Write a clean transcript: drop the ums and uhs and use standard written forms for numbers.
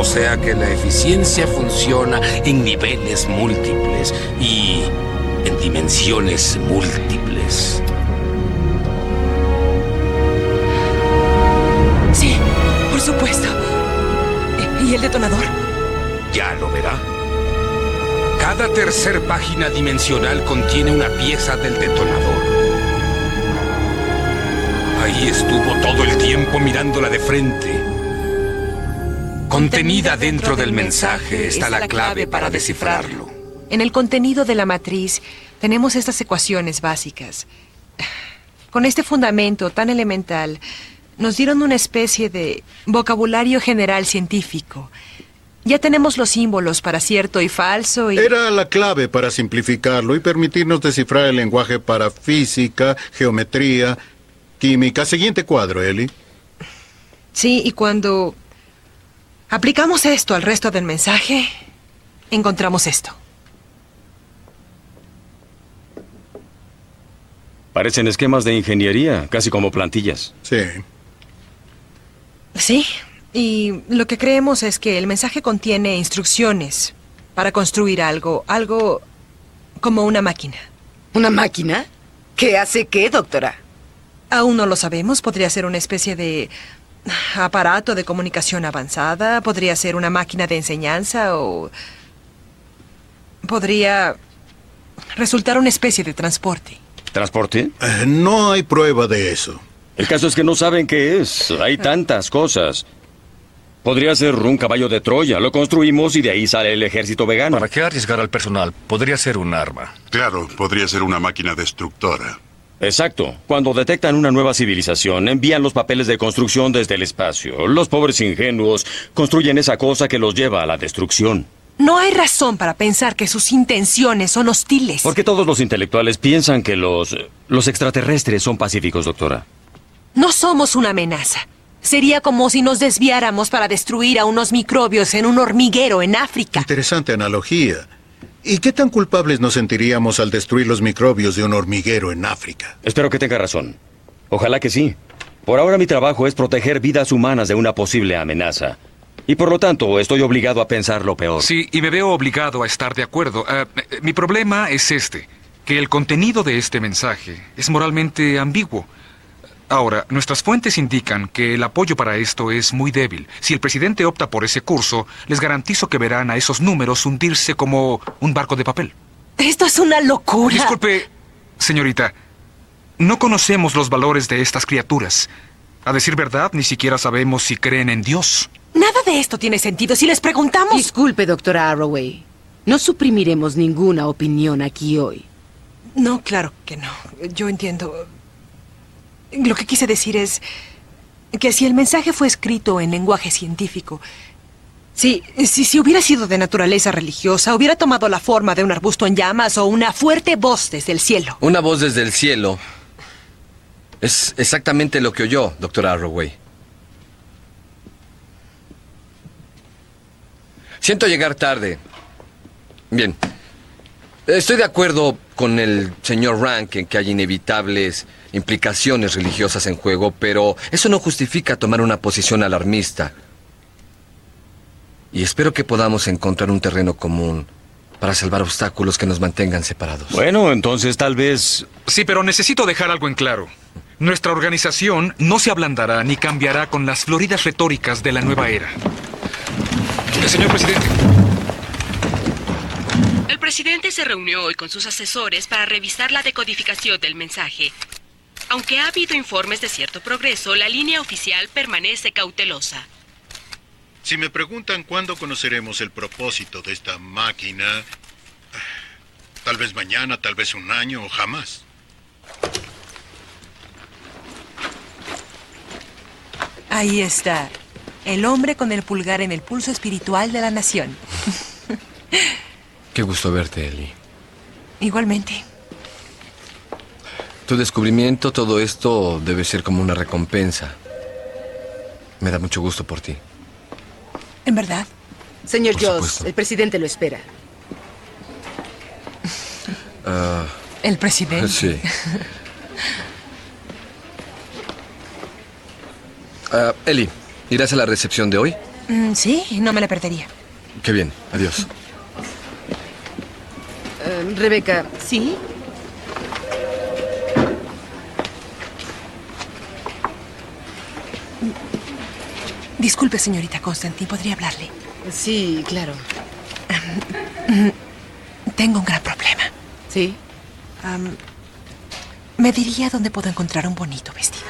O sea que la eficiencia funciona en niveles múltiples y en dimensiones múltiples. Sí, por supuesto. ¿Y el detonador? Ya lo verá. Cada tercer página dimensional contiene una pieza del detonador. Ahí estuvo todo el tiempo mirándola de frente. Contenida dentro del mensaje está la clave para descifrarlo. En el contenido de la matriz tenemos estas ecuaciones básicas. Con este fundamento tan elemental, nos dieron una especie de vocabulario general científico. Ya tenemos los símbolos para cierto y falso y... Era la clave para simplificarlo y permitirnos descifrar el lenguaje para física, geometría, química. Siguiente cuadro, Ellie. Sí, y cuando aplicamos esto al resto del mensaje, encontramos esto. Parecen esquemas de ingeniería, casi como plantillas. Sí. Sí, y lo que creemos es que el mensaje contiene instrucciones para construir algo como una máquina. ¿Una máquina? ¿Qué hace qué, doctora? Aún no lo sabemos, podría ser una especie de aparato de comunicación avanzada, podría ser una máquina de enseñanza o podría resultar una especie de transporte. ¿Transporte? No hay prueba de eso. El caso es que no saben qué es. Hay tantas cosas. Podría ser un caballo de Troya. Lo construimos y de ahí sale el ejército vegano. ¿Para qué arriesgar al personal? Podría ser un arma. Claro, podría ser una máquina destructora. Exacto. Cuando detectan una nueva civilización, envían los papeles de construcción desde el espacio. Los pobres ingenuos construyen esa cosa que los lleva a la destrucción. No hay razón para pensar que sus intenciones son hostiles. Porque todos los intelectuales piensan que los extraterrestres son pacíficos, doctora. No somos una amenaza. Sería como si nos desviáramos para destruir a unos microbios en un hormiguero en África. Interesante analogía. ¿Y qué tan culpables nos sentiríamos al destruir los microbios de un hormiguero en África? Espero que tenga razón. Ojalá que sí. Por ahora mi trabajo es proteger vidas humanas de una posible amenaza. Y por lo tanto, estoy obligado a pensar lo peor. Sí, y me veo obligado a estar de acuerdo. Mi problema es que el contenido de este mensaje es moralmente ambiguo. Ahora, nuestras fuentes indican que el apoyo para esto es muy débil. Si el presidente opta por ese curso, les garantizo que verán a esos números hundirse como un barco de papel. Esto es una locura. Disculpe, señorita. No conocemos los valores de estas criaturas. A decir verdad, ni siquiera sabemos si creen en Dios. Nada de esto tiene sentido. Si les preguntamos... Disculpe, doctora Arroway. No suprimiremos ninguna opinión aquí hoy. No, claro que no. Yo entiendo. Lo que quise decir es que si el mensaje fue escrito en lenguaje científico, si hubiera sido de naturaleza religiosa, hubiera tomado la forma de un arbusto en llamas o una fuerte voz desde el cielo. Una voz desde el cielo es exactamente lo que oyó, doctora Arroway. Siento llegar tarde. Bien. Estoy de acuerdo con el señor Rank en que hay inevitables implicaciones religiosas en juego, pero eso no justifica tomar una posición alarmista. Y espero que podamos encontrar un terreno común para salvar obstáculos que nos mantengan separados. Bueno, entonces tal vez... Sí, pero necesito dejar algo en claro. Nuestra organización no se ablandará ni cambiará con las floridas retóricas de la nueva era. Señor presidente. El presidente se reunió hoy con sus asesores para revisar la decodificación del mensaje. Aunque ha habido informes de cierto progreso, la línea oficial permanece cautelosa. Si me preguntan cuándo conoceremos el propósito de esta máquina, tal vez mañana, tal vez un año o jamás. Ahí está. El hombre con el pulgar en el pulso espiritual de la nación. Qué gusto verte, Ellie. Igualmente. Tu descubrimiento, todo esto debe ser como una recompensa. Me da mucho gusto por ti. ¿En verdad? Señor Por Joss, supuesto. el presidente lo espera. ¿El presidente? Sí. Ellie, ¿irás a la recepción de hoy? Sí, no me la perdería. Qué bien, adiós. Rebeca, ¿Sí? Disculpe, señorita Constantine, ¿podría hablarle? sí, claro. Tengo un gran problema. ¿Sí? Me diría dónde puedo encontrar un bonito vestido.